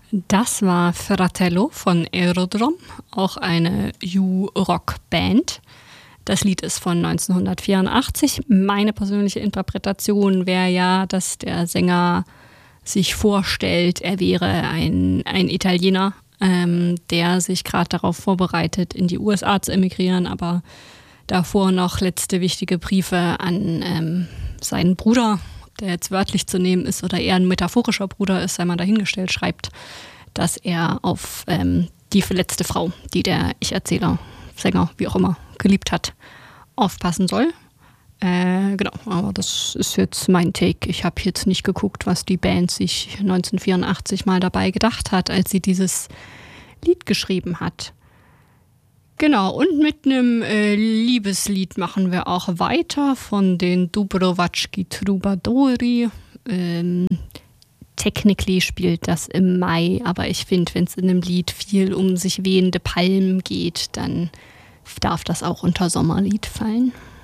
Das war Fratello von Aerodrom, auch eine U-Rock-Band. Das Lied ist von 1984. Meine persönliche Interpretation wäre ja, dass der Sänger sich vorstellt, er wäre ein Italiener, der sich gerade darauf vorbereitet, in die USA zu emigrieren, aber davor noch letzte wichtige Briefe an seinen Bruder, der jetzt wörtlich zu nehmen ist oder eher ein metaphorischer Bruder ist, sei mal dahingestellt, schreibt, dass er auf die verletzte Frau, die der Ich-Erzähler, Sänger, wie auch immer, geliebt hat, aufpassen soll. Genau, aber das ist jetzt mein Take. Ich habe jetzt nicht geguckt, was die Band sich 1984 mal dabei gedacht hat, als sie dieses Lied geschrieben hat. Genau, und mit einem Liebeslied machen wir auch weiter von den Dubrovački Troubadouri. Technically spielt das im Mai, aber ich finde, wenn es in einem Lied viel um sich wehende Palmen geht, dann darf das auch unter Sommerlied fallen.